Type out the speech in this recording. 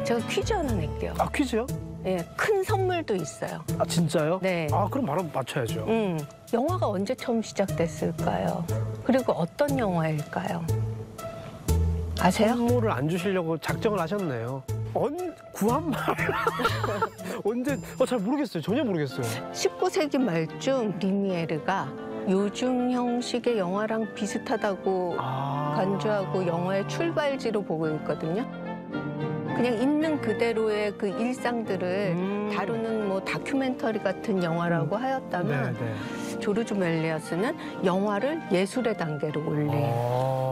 제가 퀴즈 하나 낼게요. 아, 퀴즈요? 예, 큰 선물도 있어요. 아, 진짜요? 네. 아, 그럼 바로 맞춰야죠. 영화가 언제 처음 시작됐을까요? 그리고 어떤 영화일까요? 아세요? 선물을 안 주시려고 작정을 하셨네요. 구한말? 언제? 잘 모르겠어요. 전혀 모르겠어요. 19세기 말쯤 리미에르가 요즘 형식의 영화랑 비슷하다고 간주하고 영화의 출발지로 보고 있거든요. 그냥 있는 그대로의 그 일상들을 다루는 뭐 다큐멘터리 같은 영화라고 하였다면 네. 조르주 멜리어스는 영화를 예술의 단계로 올린